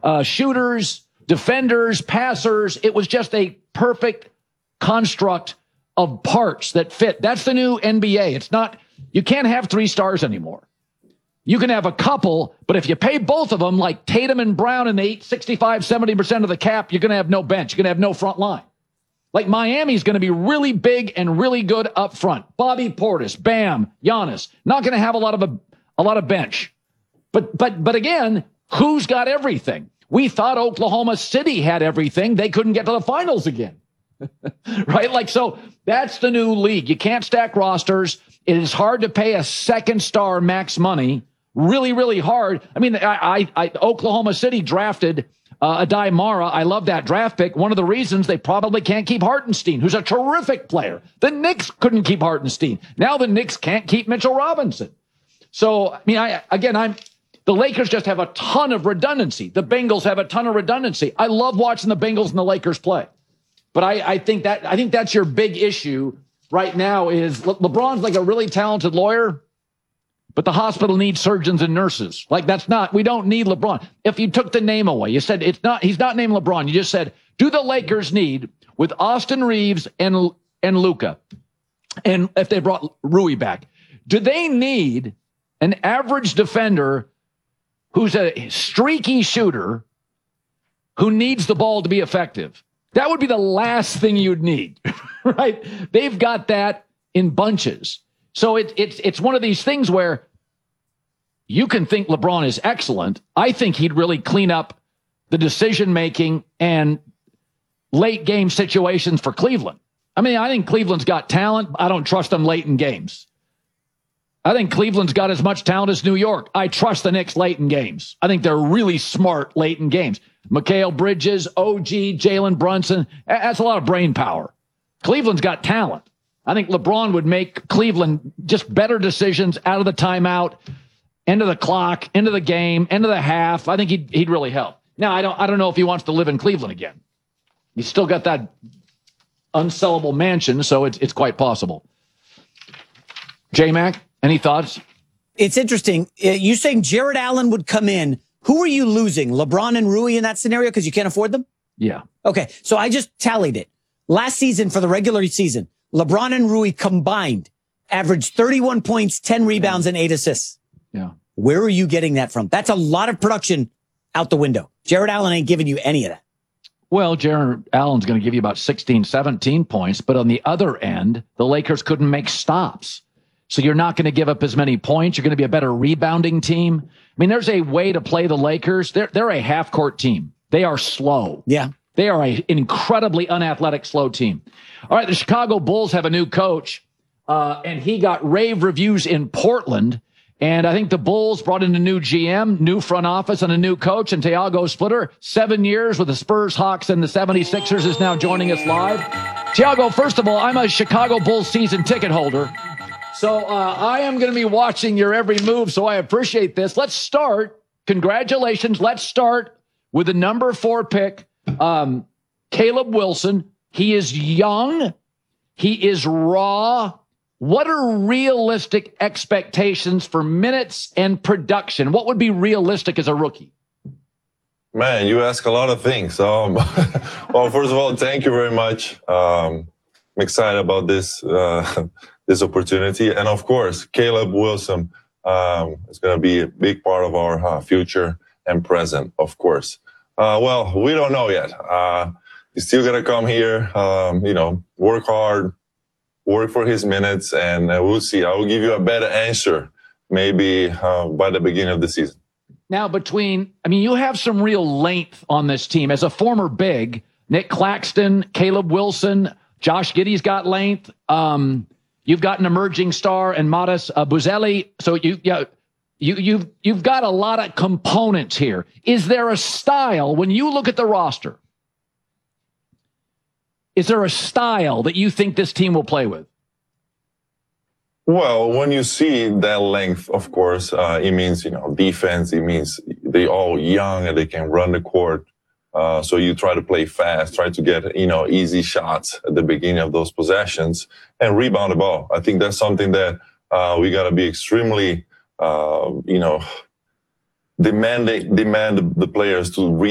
shooters, defenders, passers. It was just a perfect construct of parts that fit. That's the new NBA. It's not, you can't have 3 stars anymore. You can have a couple, but if you pay both of them, like Tatum and Brown, and they eat 65, 70% of the cap, you're going to have no bench. You're going to have no front line. Like Miami's going to be really big and really good up front. Bobby Portis, Bam, Giannis, not going to have a lot of bench. But again, who's got everything? We thought Oklahoma City had everything. They couldn't get to the finals again. Right? Like, so that's the new league. You can't stack rosters. It is hard to pay a second star max money. Really, really hard. I mean, Oklahoma City drafted Adai Mara. I love that draft pick. One of the reasons they probably can't keep Hartenstein, who's a terrific player. The Knicks couldn't keep Hartenstein. Now the Knicks can't keep Mitchell Robinson. So, I mean, the Lakers just have a ton of redundancy. The Bengals have a ton of redundancy. I love watching the Bengals and the Lakers play. But I think that's your big issue right now is LeBron's like a really talented lawyer, but the hospital needs surgeons and nurses. Like we don't need LeBron. If you took the name away, you said he's not named LeBron. You just said, do the Lakers need, with Austin Reeves and Luka, and if they brought Rui back, do they need an average defender who's a streaky shooter who needs the ball to be effective? That would be the last thing you'd need, right? They've got that in bunches. So it's one of these things where you can think LeBron is excellent. I think he'd really clean up the decision-making and late-game situations for Cleveland. I mean, I think Cleveland's got talent. I don't trust them late in games. I think Cleveland's got as much talent as New York. I trust the Knicks late in games. I think they're really smart late in games. Mikal Bridges, OG, Jalen Brunson, that's a lot of brain power. Cleveland's got talent. I think LeBron would make Cleveland just better decisions out of the timeout, end of the clock, end of the game, end of the half. I think he'd really help. Now, I don't know if he wants to live in Cleveland again. He's still got that unsellable mansion, so it's quite possible. J-Mac, any thoughts? It's interesting. You saying Jared Allen would come in. Who are you losing? LeBron and Rui in that scenario because you can't afford them? Yeah. Okay, so I just tallied it. Last season, for the regular season, LeBron and Rui combined averaged 31 points, 10 rebounds, and 8 assists. Yeah. Where are you getting that from? That's a lot of production out the window. Jared Allen ain't giving you any of that. Well, Jared Allen's going to give you about 16, 17 points, but on the other end, the Lakers couldn't make stops. So you're not going to give up as many points. You're going to be a better rebounding team. I mean, there's a way to play the Lakers. They're a half-court team. They are slow. Yeah. They are an incredibly unathletic, slow team. All right, the Chicago Bulls have a new coach, and he got rave reviews in Portland. And I think the Bulls brought in a new GM, new front office, and a new coach, and Thiago Splitter, 7 years with the Spurs, Hawks, and the 76ers, is now joining us live. Thiago, first of all, I'm a Chicago Bulls season ticket holder. So I am going to be watching your every move, so I appreciate this. Let's start. Congratulations. Let's start with the number 4 pick, Caleb Wilson. He is young. He is raw. What are realistic expectations for minutes and production? What would be realistic as a rookie? Man, you ask a lot of things. Well, first of all, thank you very much. I'm excited about this this opportunity. And of course, Caleb Wilson is going to be a big part of our future and present, of course. Well, we don't know yet. He's still going to come here, work hard, work for his minutes, and we'll see. I will give you a better answer maybe by the beginning of the season. Now, you have some real length on this team. As a former big, Nick Claxton, Caleb Wilson, Josh Giddey's got length. You've got an emerging star and Matas Buzeli. So you've got a lot of components here. Is there a style, when you look at the roster, is there a style that you think this team will play with? Well, when you see that length, of course, it means, defense. It means they're all young and they can run the court. So you try to play fast, try to get, easy shots at the beginning of those possessions and rebound the ball. I think that's something that we got to be extremely, demand the players to